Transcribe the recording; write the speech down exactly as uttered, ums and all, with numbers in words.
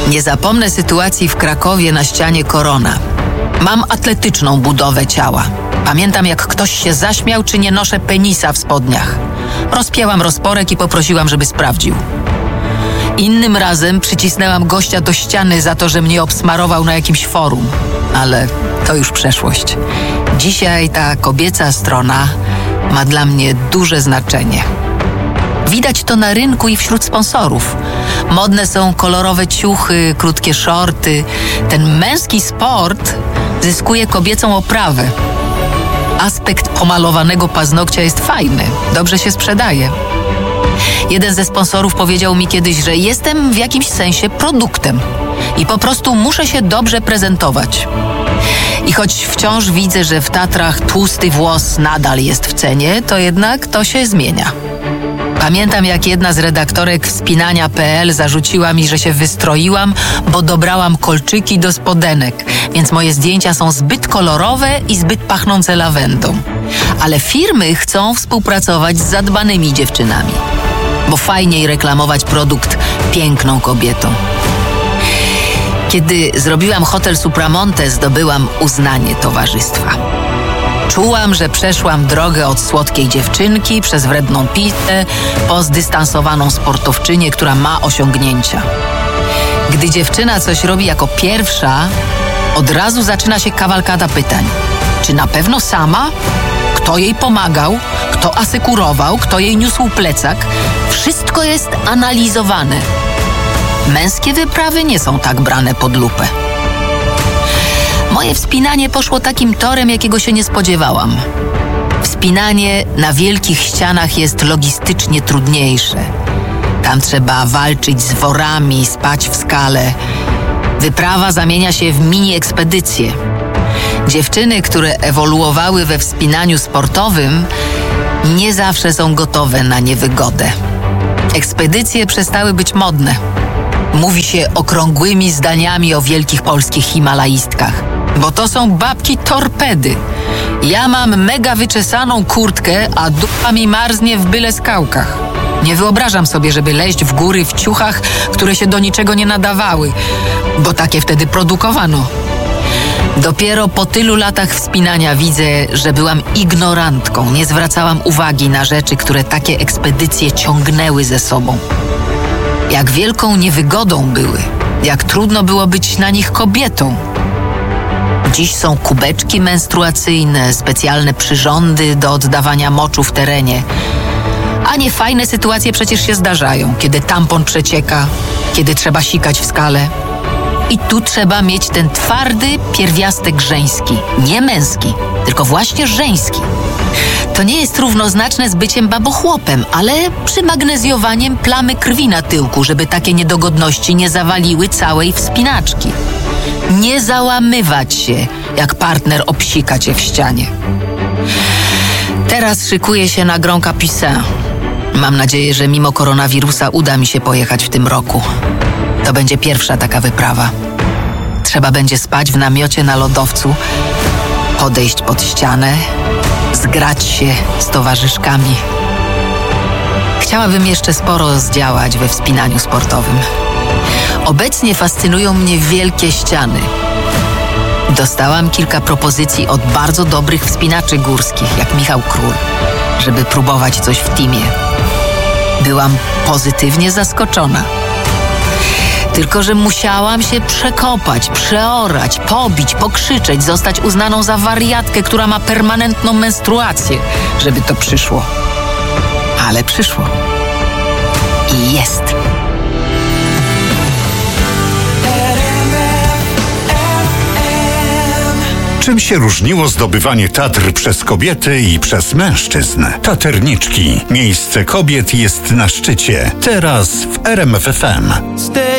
Nie zapomnę sytuacji w Krakowie na ścianie Korona. Mam atletyczną budowę ciała. Pamiętam, jak ktoś się zaśmiał, czy nie noszę penisa w spodniach. Rozpięłam rozporek i poprosiłam, żeby sprawdził. Innym razem przycisnęłam gościa do ściany za to, że mnie obsmarował na jakimś forum. Ale to już przeszłość. Dzisiaj ta kobieca strona ma dla mnie duże znaczenie. Widać to na rynku i wśród sponsorów. Modne są kolorowe ciuchy, krótkie szorty. Ten męski sport zyskuje kobiecą oprawę. Aspekt pomalowanego paznokcia jest fajny, dobrze się sprzedaje. Jeden ze sponsorów powiedział mi kiedyś, że jestem w jakimś sensie produktem i po prostu muszę się dobrze prezentować. I choć wciąż widzę, że w Tatrach tłusty włos nadal jest w cenie, to jednak to się zmienia. Pamiętam, jak jedna z redaktorek wspinania kropka pe el zarzuciła mi, że się wystroiłam, bo dobrałam kolczyki do spodenek, więc moje zdjęcia są zbyt kolorowe i zbyt pachnące lawendą. Ale firmy chcą współpracować z zadbanymi dziewczynami, bo fajniej reklamować produkt piękną kobietą. Kiedy zrobiłam hotel Supramonte, zdobyłam uznanie towarzystwa. Czułam, że przeszłam drogę od słodkiej dziewczynki przez wredną pitę po zdystansowaną sportowczynię, która ma osiągnięcia. Gdy dziewczyna coś robi jako pierwsza, od razu zaczyna się kawalkada pytań. Czy na pewno sama? Kto jej pomagał? Kto asekurował? Kto jej niósł plecak? Wszystko jest analizowane. Męskie wyprawy nie są tak brane pod lupę. Moje wspinanie poszło takim torem, jakiego się nie spodziewałam. Wspinanie na wielkich ścianach jest logistycznie trudniejsze. Tam trzeba walczyć z worami, spać w skale. Wyprawa zamienia się w mini-ekspedycję. Dziewczyny, które ewoluowały we wspinaniu sportowym, nie zawsze są gotowe na niewygodę. Ekspedycje przestały być modne. Mówi się okrągłymi zdaniami o wielkich polskich himalaistkach, bo to są babki torpedy. Ja mam mega wyczesaną kurtkę, a dupa mi marznie w byle skałkach. Nie wyobrażam sobie, żeby leźć w góry w ciuchach, które się do niczego nie nadawały, bo takie wtedy produkowano. Dopiero po tylu latach wspinania widzę, że byłam ignorantką, nie zwracałam uwagi na rzeczy, które takie ekspedycje ciągnęły ze sobą. Jak wielką niewygodą były, jak trudno było być na nich kobietą. Dziś są kubeczki menstruacyjne, specjalne przyrządy do oddawania moczu w terenie. A niefajne sytuacje przecież się zdarzają, kiedy tampon przecieka, kiedy trzeba sikać w skale. I tu trzeba mieć ten twardy pierwiastek żeński, nie męski, tylko właśnie żeński. To nie jest równoznaczne z byciem babochłopem, ale przymagnezjowaniem plamy krwi na tyłku, żeby takie niedogodności nie zawaliły całej wspinaczki. Nie załamywać się, jak partner obsika cię w ścianie. Teraz szykuję się na Grand Capucin. Mam nadzieję, że mimo koronawirusa uda mi się pojechać w tym roku. To będzie pierwsza taka wyprawa. Trzeba będzie spać w namiocie na lodowcu, podejść pod ścianę, zgrać się z towarzyszkami. Chciałabym jeszcze sporo zdziałać we wspinaniu sportowym. Obecnie fascynują mnie wielkie ściany. Dostałam kilka propozycji od bardzo dobrych wspinaczy górskich, jak Michał Król, żeby próbować coś w teamie. Byłam pozytywnie zaskoczona. Tylko że musiałam się przekopać, przeorać, pobić, pokrzyczeć, zostać uznaną za wariatkę, która ma permanentną menstruację, żeby to przyszło. Ale przyszło. I jest. Czym się różniło zdobywanie Tatr przez kobiety i przez mężczyzn? Taterniczki. Miejsce kobiet jest na szczycie. Teraz w R M F F M.